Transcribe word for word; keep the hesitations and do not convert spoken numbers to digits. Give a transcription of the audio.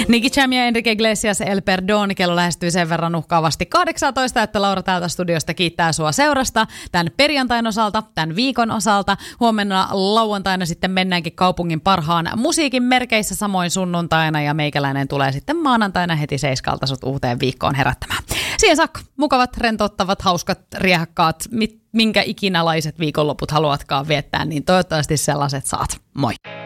Nicky Jam ja Enrique Iglesias El Perdón. Kello lähestyy sen verran uhkaavasti kahdeksantoista, että Laura täältä studiosta kiittää sua seurasta tämän perjantain osalta, tämän viikon osalta. Huomenna lauantaina sitten mennäänkin kaupungin parhaan musiikin merkeissä, samoin sunnuntaina, ja meikäläinen tulee sitten maanantaina heti seiskalta sut uuteen viikkoon herättämään. Siihen saakka mukavat, rentouttavat, hauskat, riehakkaat, mit, minkä ikinälaiset viikonloput haluatkaan viettää, niin toivottavasti sellaiset saat. Moi!